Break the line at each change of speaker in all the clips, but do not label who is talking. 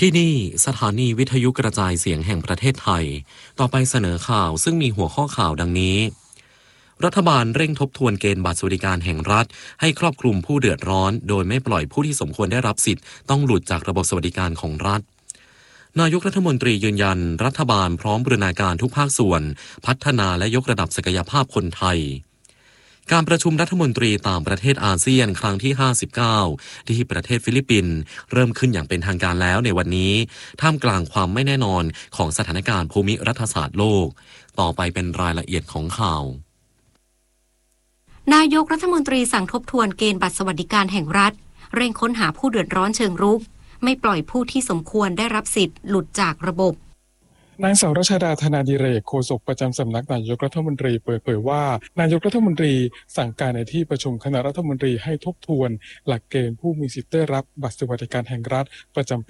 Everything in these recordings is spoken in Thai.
ที่นี่สถานีวิทยุกระจายเสียงแห่งประเทศไทยต่อไปเสนอข่าวซึ่งมีหัวข้อข่าวดังนี้รัฐบาลเร่งทบทวนเกณฑ์บัตรสวัสดิการแห่งรัฐให้ครอบคลุมผู้เดือดร้อนโดยไม่ปล่อยผู้ที่สมควรได้รับสิทธิ์ต้องหลุดจากระบบสวัสดิการของรัฐนายกรัฐมนตรียืนยันรัฐบาลพร้อมบูรณาการทุกภาคส่วนพัฒนาและยกระดับศักยภาพคนไทยการประชุมรัฐมนตรีต่างประเทศอาเซียนครั้งที่59ที่ประเทศฟิลิปปินส์เริ่มขึ้นอย่างเป็นทางการแล้วในวันนี้ท่ามกลางความไม่แน่นอนของสถานการณ์ภูมิรัฐศาสตร์โลกต่อไปเป็นรายละเอียดของข่าวน
ายกรัฐมนตรีสั่งทบทวนเกณฑ์บัตรสวัสดิการแห่งรัฐเร่งค้นหาผู้เดือดร้อนเชิงรุกไม่ปล่อยผู้ที่สมควรได้รับสิทธิ์หลุดจากระบบ
นางสาวรัชดาธนาดิเรกโฆษกประจำสำนักนายกรัฐมนตรีเปิดเผยว่านายกรัฐมนตรีสั่งการในที่ประชุมคณะรัฐมนตรีให้ทบทวนหลักเกณฑ์ผู้มีสิทธิ์ได้รับบัตรสวัสดิการแห่งรัฐประจำปี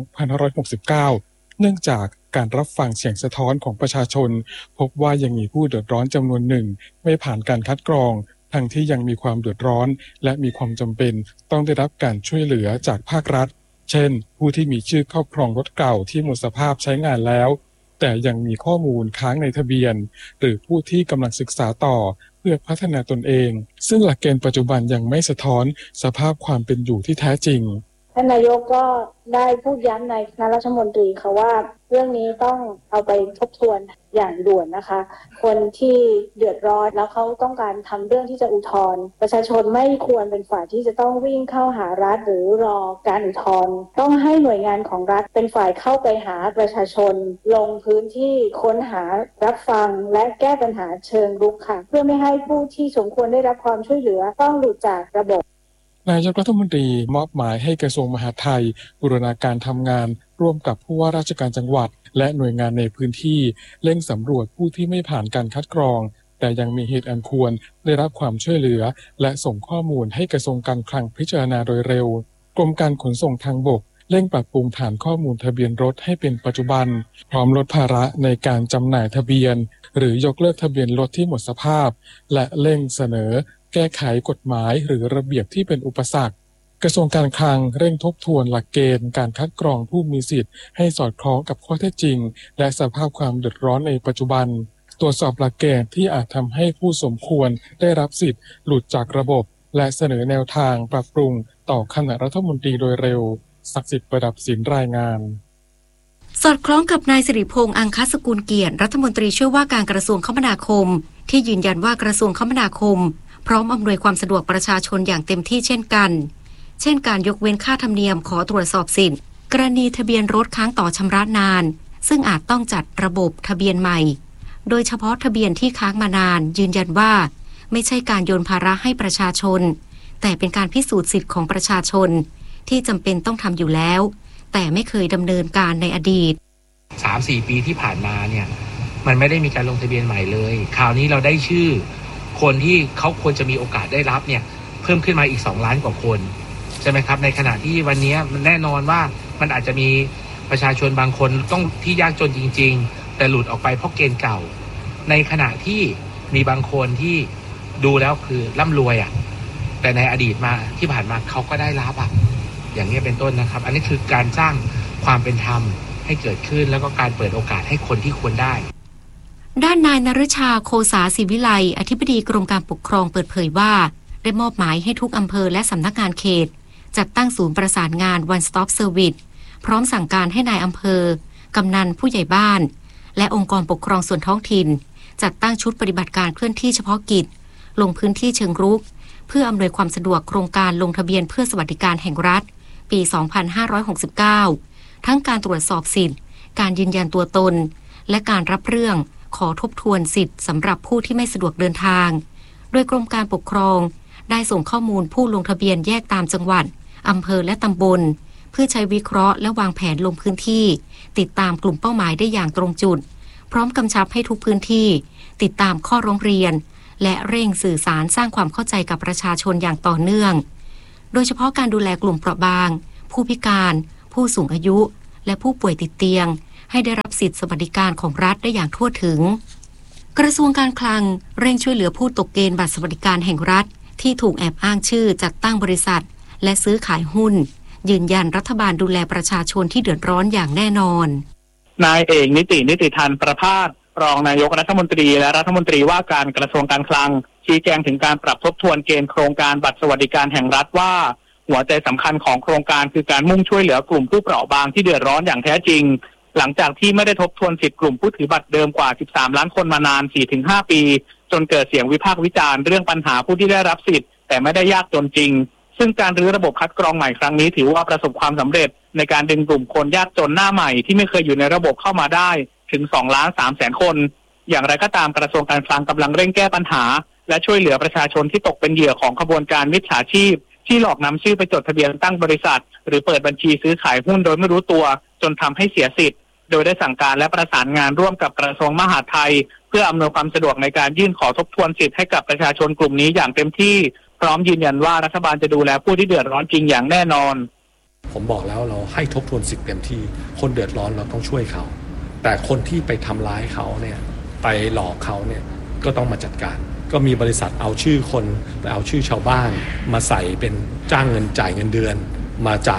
2569 เนื่องจากการรับฟังเสียงสะท้อนของประชาชนพบว่ายังมีผู้เดือดร้อนจำนวนหนึ่งไม่ผ่านการคัดกรองทั้งที่ยังมีความเดือดร้อนและมีความจำเป็นต้องได้รับการช่วยเหลือจากภาครัฐเช่นผู้ที่มีชื่อครอบครองรถเก่าที่หมดสภาพใช้งานแล้วแต่ยังมีข้อมูลค้างในทะเบียนหรือผู้ที่กำลังศึกษาต่อเพื่อพัฒนาตนเองซึ่งหลักเกณฑ์ปัจจุบันยังไม่สะท้อนสภาพความเป็นอยู่ที่แท้จริง
ท่านนายกก็ได้พูดย้ำในคณะรัฐมนตรีค่ะว่าเรื่องนี้ต้องเอาไปทบทวนอย่างด่วนนะคะคนที่เดือดร้อนแล้วเขาต้องการทำเรื่องที่จะอุทธรณ์ประชาชนไม่ควรเป็นฝ่ายที่จะต้องวิ่งเข้าหารัฐหรือรอการอุทธรณ์ต้องให้หน่วยงานของรัฐเป็นฝ่ายเข้าไปหาประชาชนลงพื้นที่ค้นหารับฟังและแก้ปัญหาเชิงรุกค่ะเพื่อไม่ให้ผู้ที่สมควรได้รับความช่วยเหลือต้องหลุดจากระบบ
นายกรัฐมนตรีมอบหมายให้กระทรวงมหาดไทยบูรณาการทำงานร่วมกับผู้ว่าราชการจังหวัดและหน่วยงานในพื้นที่เร่งสำรวจผู้ที่ไม่ผ่านการคัดกรองแต่ยังมีเหตุอันควรได้รับความช่วยเหลือและส่งข้อมูลให้กระทรวงการคลังพิจารณาโดยเร็วกรมการขนส่งทางบกเร่งปรับปรุงฐานข้อมูลทะเบียนรถให้เป็นปัจจุบันพร้อมลดภาระในการจำหน่ายทะเบียนหรือยกเลิกทะเบียนรถที่หมดสภาพและเร่งเสนอแก้ไขกฎหมายหรือระเบียบที่เป็นอุปสรรคกระทรวงการคลังเร่งทบทวนหลักเกณฑ์การคัดกรองผู้มีสิทธิ์ให้สอดคล้องกับข้อเท็จจริงและสภาพความเดือดร้อนในปัจจุบันตรวจสอบหลักเกณฑ์ที่อาจทำให้ผู้สมควรได้รับสิทธิ์หลุดจากระบบและเสนอแนวทางปรับปรุงต่อคณะรัฐมนตรีโดยเร็วศักดิ์สิทธิ์ประดับศิลป์รายงาน
สอดคล้องกับนายสิริพงษ์อังคสกุลเกียรติรัฐมนตรีช่วยว่าการกระทรวงคมนาคมที่ยืนยันว่ากระทรวงคมนาคมพร้อมอำนวยความสะดวกประชาชนอย่างเต็มที่เช่นกันเช่นการยกเว้นค่าธรรมเนียมขอตรวจสอบสิทธิ์กรณีทะเบียนรถค้างต่อชำระนานซึ่งอาจต้องจัดระบบทะเบียนใหม่โดยเฉพาะทะเบียนที่ค้างมานานยืนยันว่าไม่ใช่การโยนภาระให้ประชาชนแต่เป็นการพิสูจน์สิทธิ์ของประชาชนที่จำเป็นต้องทำอยู่แล้วแต่ไม่เคยดำเนินการในอดีต
3-4 ปีที่ผ่านมาเนี่ยมันไม่ได้มีการลงทะเบียนใหม่เลยคราวนี้เราได้ชื่อคนที่เขาควรจะมีโอกาสได้รับเนี่ยเพิ่มขึ้นมาอีก2 ล้านกว่าคนใช่ไหมครับในขณะที่วันนี้มันแน่นอนว่ามันอาจจะมีประชาชนบางคนต้องที่ยากจนจริงๆแต่หลุดออกไปเพราะเกณฑ์เก่าในขณะที่มีบางคนที่ดูแล้วคือร่ำรวยแต่ในอดีตมาที่ผ่านมาเขาก็ได้รับอย่างนี้เป็นต้นนะครับอันนี้คือการสร้างความเป็นธรรมให้เกิดขึ้นแล้วก็การเปิดโอกาสให้คนที่ควรได้
ด้านนายนฤชาโคสาศิวิไลอธิบดีกรมการปกครองเปิดเผยว่าได้มอบหมายให้ทุกอำเภอและสำนักงานเขตจัดตั้งศูนย์ประสานงาน One Stop Service พร้อมสั่งการให้นายอำเภอกำนันผู้ใหญ่บ้านและองค์กรปกครองส่วนท้องถิ่นจัดตั้งชุดปฏิบัติการเคลื่อนที่เฉพาะกิจลงพื้นที่เชิงรุกเพื่ออำนวยความสะดวกโครงการลงทะเบียนเพื่อสวัสดิการแห่งรัฐปี 2569 ทั้งการตรวจสอบสิทธิ์การยืนยันตัวตนและการรับเรื่องขอทบทวนสิทธิ์สำหรับผู้ที่ไม่สะดวกเดินทางโดยกรมการปกครองได้ส่งข้อมูลผู้ลงทะเบียนแยกตามจังหวัดอำเภอและตำบลเพื่อใช้วิเคราะห์และวางแผนลงพื้นที่ติดตามกลุ่มเป้าหมายได้อย่างตรงจุดพร้อมกำชับให้ทุกพื้นที่ติดตามข้อร้องเรียนและเร่งสื่อสารสร้างความเข้าใจกับประชาชนอย่างต่อเนื่องโดยเฉพาะการดูแลกลุ่มเปราะบางผู้พิการผู้สูงอายุและผู้ป่วยติดเตียงให้ได้รับสิทธิสวัสดิการของรัฐได้อย่างทั่วถึงกระทรวงการคลังเร่งช่วยเหลือผู้ตกเกณฑ์บัตรสวัสดิการแห่งรัฐที่ถูกแอบอ้างชื่อจัดตั้งบริษัทและซื้อขายหุ้นยืนยันรัฐบาลดูแลประชาชนที่เดือดร้อนอย่างแน่นอน
นายเอกนิติธรประภาสรองนายกรัฐมนตรีและรัฐมนตรีว่าการกระทรวงการคลังชี้แจงถึงการปรับทบทวนเกณฑ์โครงการบัตรสวัสดิการแห่งรัฐว่าหัวใจสำคัญของโครงการคือการมุ่งช่วยเหลือกลุ่มผู้เปราะบางที่เดือดร้อนอย่างแท้จริงหลังจากที่ไม่ได้ทบทวนสิทธิกลุ่มผู้ถือบัตรเดิมกว่า13ล้านคนมานาน 4-5 ปีจนเกิดเสียงวิพากษ์วิจารณ์เรื่องปัญหาผู้ที่ได้รับสิทธิ์แต่ไม่ได้ยากจนจริงซึ่งการรื้อระบบคัดกรองใหม่ครั้งนี้ถือว่าประสบความสำเร็จในการดึงกลุ่มคนยากจนหน้าใหม่ที่ไม่เคยอยู่ในระบบเข้ามาได้ถึง 2,300,000 คนอย่างไรก็ตามกระทรวงการคลังกำลังเร่งแก้ปัญหาและช่วยเหลือประชาชนที่ตกเป็นเหยื่อของขบวนการมิจฉาชีพที่หลอกนำชื่อไปจดทะเบียนตั้งบริษัทหรือเปิดบัญชีซื้อขายหุ้นโดยไม่รู้ตัวจนทำให้เสียสิทธิ์โดยได้สั่งการและประสานงานร่วมกับกระทรวงมหาดไทยเพื่ออำนวยความสะดวกในการยื่นขอทบทวนสิทธิ์ให้กับประชาชนกลุ่มนี้อย่างเต็มที่พร้อมยืนยันว่ารัฐบาลจะดูแลผู้ที่เดือดร้อนจริงอย่างแน่นอน
ผมบอกแล้วเราให้ทบทวนสิทธิ์เต็มที่คนเดือดร้อนเราต้องช่วยเขาแต่คนที่ไปทำร้ายเขาเนี่ยไปหลอกเขาเนี่ยก็ต้องมาจัดการก็มีบริษัทเอาชื่อคนไปเอาชื่อชาวบ้านมาใส่เป็นจ้างเงินจ่ายเงินเดือนมาจ่าย